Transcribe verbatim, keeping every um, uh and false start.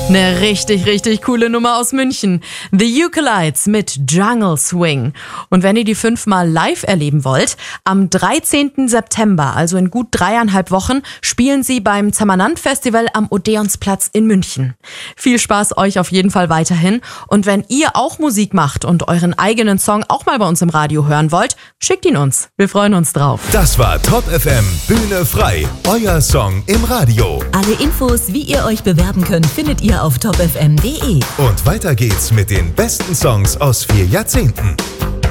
Eine richtig, richtig coole Nummer aus München. The Ukelites mit Jungle Swing. Und wenn ihr die fünfmal live erleben wollt, am dreizehnten September, also in gut dreieinhalb Wochen, spielen sie beim Zamanant Festival am Odeonsplatz in München. Viel Spaß euch auf jeden Fall weiterhin. Und wenn ihr auch Musik macht und euren eigenen Song auch mal bei uns im Radio hören wollt, schickt ihn uns. Wir freuen uns drauf. Das war Top F M Bühne frei. Euer Song im Radio. Alle Infos, wie ihr euch bewerben könnt, findet ihr auf top f m punkt d e. Und weiter geht's mit den besten Songs aus vier Jahrzehnten.